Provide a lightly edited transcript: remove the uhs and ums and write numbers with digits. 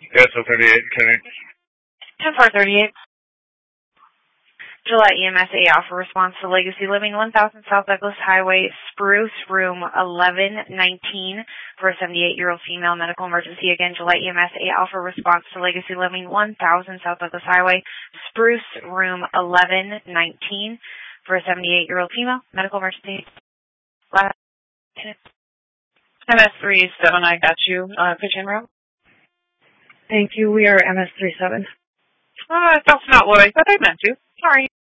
Yes, 38, Kenny. 10438. Gillette EMS Alpha response to Legacy Living, 1000 South Douglas Highway, Spruce, room 1119 for a 78-year-old female, medical emergency. Again, Gillette EMS Alpha response to Legacy Living, 1000 South Douglas Highway, Spruce, room 1119 for a 78-year-old female, medical emergency. MS37, I got you. Pitch en route. Thank you. We are MS37. That's not what I said I meant to. Sorry.